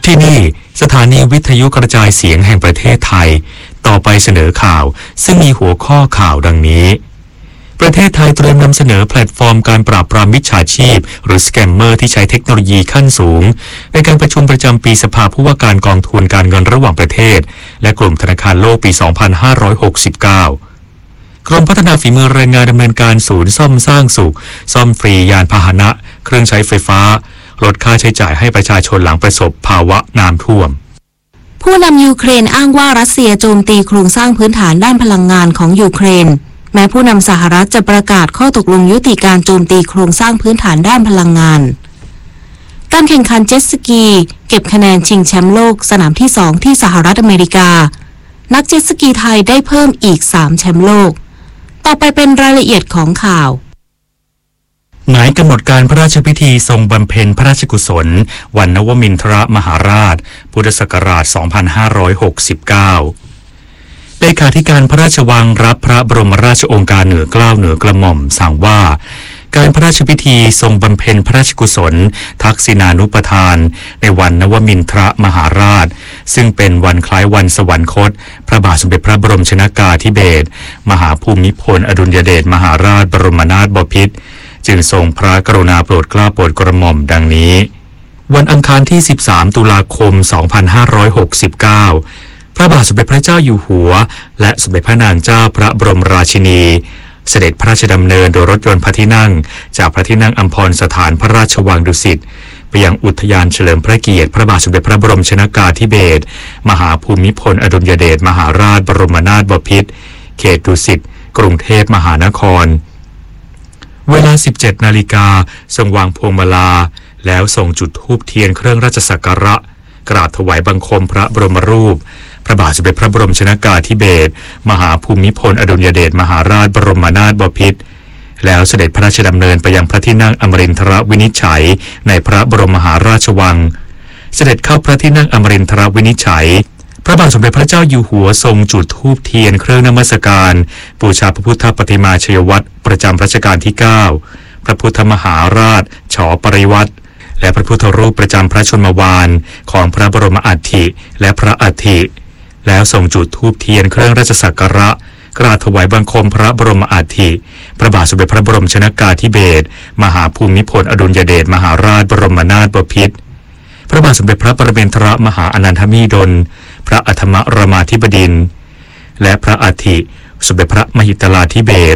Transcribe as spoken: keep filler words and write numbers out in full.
ที่นี่สถานีวิทยุกระจายเสียงแห่งประเทศไทยต่อไปเสนอข่าวซึ่งมีหัวข้อข่าวดังนี้ประเทศไทยเตรียมนำเสนอแพลตฟอร์มการปราบปรามมิจฉาชีพหรือสแกมเมอร์ที่ใช้เทคโนโลยีขั้นสูงในการประชุมประจำปีสภาผู้ว่าการกองทุนการเงินระหว่างประเทศและกลุ่มธนาคารโลกปี สองพันห้าร้อยหกสิบเก้า กรมพัฒนาฝีมือแรงงานดำเนินการศูนย์ซ่อมสร้างสุขซ่อมฟรียานพาหนะเครื่องใช้ไฟฟ้าลดค่าใช้จ่ายให้ประชาชนหลังประสบภาวะน้ำท่วมผู้นำยูเครนอ้างว่ารัสเซียโจมตีโครงสร้างพื้นฐานด้านพลังงานของยูเครนแม้ผู้นำสหรัฐจะประกาศข้อตกลงยุติการโจมตีโครงสร้างพื้นฐานด้านพลังงานการแข่งขันเจ็ตสกีเก็บคะแนนชิงแชมป์โลกสนามที่สองที่สหรัฐอเมริกานักเจ็ตสกีไทยได้เพิ่มอีกสามแชมป์โลกต่อไปเป็นรายละเอียดของข่าวหมายกำหนดการพระราชพิธีทรงบำเพ็ญพระราชกุศลวันนวมินทรมหาราชพุทธศักราช สองพันห้าร้อยหกสิบเก้า เลขาธิการพระราชวังรับพระบรมราชโองการเหนือเกล้าเหนือกระหม่อมสั่งว่าการพระราชพิธีทรงบำเพ็ญพระราชกุศลทักษิณานุปทานในวันนวมินทรมหาราชซึ่งเป็นวันคล้ายวันสวรรคตพระบาทสมเด็จพระบรมชนกาธิเบศรมหาภูมิพลอดุลยเดชมหาราชบรมนาถบพิตรจึงทรงพระกรุณาโปรดเกล้าโปรดกระหม่อมดังนี้วันอังคารที่สิบสามตุลาคมสองพันห้าร้อยหกสิบเก้าพระบาทสมเด็จพระเจ้าอยู่หัวและสมเด็จพระนางเจ้าพระบรมราชินีเสด็จพระราชดำเนินโดยรถยนต์พระที่นั่งจากพระที่นั่งอัมพรสถานพระราชวังดุสิตไปยังอุทยานเฉลิมพระเกียรติพระบาทสมเด็จพระบรมชนกาธิเบศรมหาภูมิพลอดุลยเดชมหาราชบรมนาถบพิตรเขตดุสิตกรุงเทพมหานครเวลา สิบเจ็ดนาฬิกาทรงวางพวงมาลาแล้วทรงจุดธูปเทียนเครื่องราชสักการะกราบถวายบังคมพระบรมรูปพระบาทสมเด็จพระบรมชนกาธิเบศรมหาภูมิพลอดุลยเดชมหาราชบรมนาถบพิตรแล้วเสด็จพระราชดำเนินไปยังพระที่นั่งอมรินทรวินิจฉัยในพระบรมมหาราชวังเสด็จเข้าพระที่นั่งอมรินทรวินิจฉัยพระบาทสมเด็จพระเจ้าอยู่หัวทรงจุดธูปเทียนเครื่องนมัสการบูชาพระพุทธปฏิมาชัยวัตรประจำรัชกาลที่เก้าพระพุทธมหาราชฉปริวัติและพระพุทธรูปประจำพระชนมวาลของพระบรมอัฐิและพระอัฐิแล้วทรงจุดธูปเทียนเครื่องราชสักการะกราบถวายบังคมพระบรมอัฐิพระบาทสมเด็จพระบรมชนกาธิเบศรมหาภูมิพลอดุลยเดชมหาราชบรมนาถบพิตรพระบาทสมเด็จพระปรเมนทรมหาอนันทมิดลพระอัฐมรามาธิบดินทร์และพระอัฐิสมเด็จพระมหิดลาธิเบศร